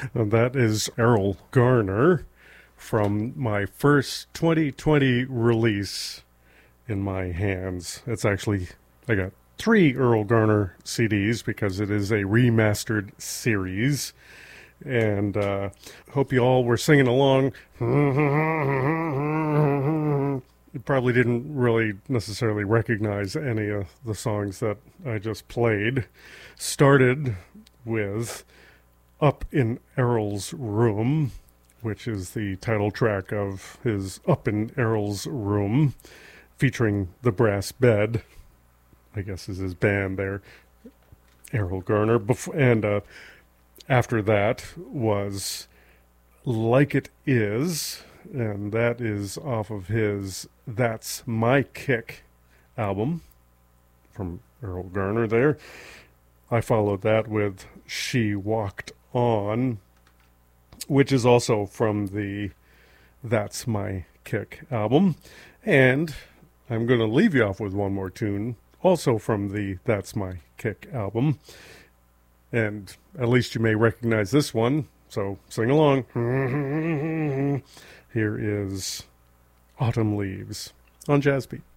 And that is Errol Garner from my first 2020 release in my hands. It's actually, I got 3 Earl Garner CDs because it is a remastered series. And hope you all were singing along. You probably didn't really necessarily recognize any of the songs that I just played. Started with Up in Errol's Room, which is the title track of his Up in Errol's Room, featuring the Brass Bed, I guess is his band there, Errol Garner. And after that was Like It Is, and that is off of his That's My Kick album from Errol Garner there. I followed that with She Walked On, which is also from the That's My Kick album. And I'm going to leave you off with one more tune, also from the That's My Kick album. And at least you may recognize this one, so sing along. Here is Autumn Leaves on Jazz Beat.